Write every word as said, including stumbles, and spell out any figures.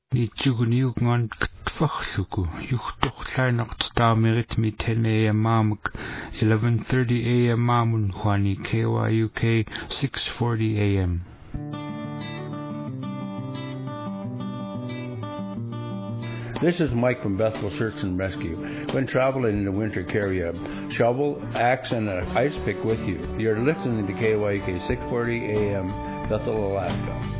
Niitsuguniuk ngan ktfahluku yuhtoqlainaqtaamerit mi ten a m mamak eleven thirty a m mamun Juani K Y U K six forty a m This is Mike from Bethel Search and Rescue. When traveling in the winter, carry a shovel, axe, and an ice pick with you. You're listening to K Y U K six forty A M, Bethel, Alaska.